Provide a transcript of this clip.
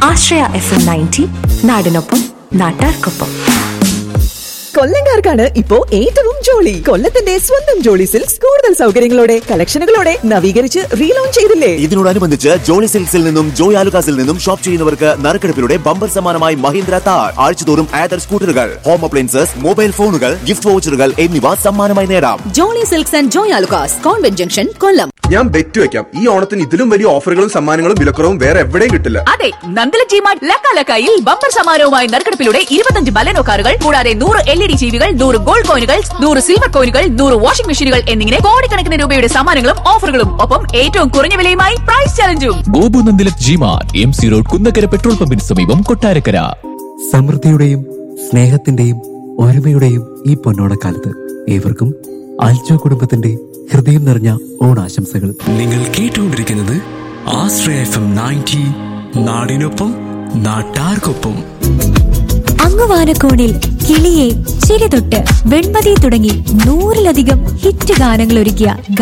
ആശ്രയ FM 90 നാടിനൊപ്പം നാട്ടാർക്കൊപ്പം. കൊല്ലംകാർക്കാണ് ഇപ്പോ ഏറ്റവും ജോളി. കൊല്ലത്തിന്റെ സ്വന്തം ജോളി സിൽക്സ് കൂടുതൽ സൗകര്യങ്ങളോടെ കളക്ഷനുകളോടെ നവീകരിച്ച് റീലോഞ്ച് ചെയ്തില്ലേ? ഇതിനോടനുബന്ധിച്ച് ജോളി സിൽക്സിൽ നിന്നും ജോയ് ആലുകാസിൽ നിന്നും ഷോപ്പ് ചെയ്യുന്നവർക്ക് നറുക്കെടുപ്പിലൂടെ ബമ്പർ സമ്മാനമായി മഹീന്ദ്ര താർ, ആഴ്ചതോറും ആദർ സ്കൂട്ടറുകൾ, ഹോം അപ്ലയൻസസ്, മൊബൈൽ ഫോണുകൾ, ഗിഫ്റ്റ് വൗച്ചറുകൾ എന്നിവ സമ്മാനമായി നേടാം. Jolly silks and Joy Alukkas, convent junction, കൊല്ലം. ഞാൻ ബെറ്റ് വെക്കാം, ഈ ഓണത്തിന് ഇതിലും വലിയ ഓഫറുകളും സമ്മാനങ്ങളും വിലക്കുറവും വേറെ എവിടെയും കിട്ടില്ല. അതെ, നന്ദല ജിമാർട്ട് ലക്കാലക്കായിൽ ബമ്പർ സമ്മാനവുമായി നറുക്കെടുപ്പിലൂടെ 25 ബലനോ കാറുകൾ കൂടാതെ 100 LED ടിവികൾ, 100 ഗോൾഡ് കോയിനുകൾ, 100 സിൽവർ കോയിനുകൾ, 100 വാഷിംഗ് മെഷീനുകൾ എന്നിങ്ങനെ കോടിക്കണക്കിന് രൂപയുടെ സമ്മാനങ്ങളും ഓഫറുകളും ഒപ്പം ഏറ്റവും കുറഞ്ഞ വിലയുമായി price ചലഞ്ചും. Gopu Nandilath G-Mart, MC road, Kunnakkara petrol പമ്പിന് സമീപം, കൊട്ടാരക്കര. സമൃദ്ധിയുടെയും സ്നേഹത്തിന്റെയും ഒരുമയുടെയും ഈ പൊന്നോണക്കാലത്ത് ഏവർക്കും ആൽജോ കുടുംബത്തിന്റെ ഹൃദയം നിറഞ്ഞ ഓണാശംസകൾ. നിങ്ങൾ കേട്ടുകൊണ്ടിരിക്കുന്നത് ആശ്രയ FM 90 നാടിനൊപ്പം നാട്ടാർക്കൊപ്പം. അങ്ങുവാനക്കോണിൽ കിളിയെ, ചിരിതൊട്ട്, വെൺമതി തുടങ്ങി 100-ലധികം ഹിറ്റ് ഗാനങ്ങൾ ഒരുക്കിയ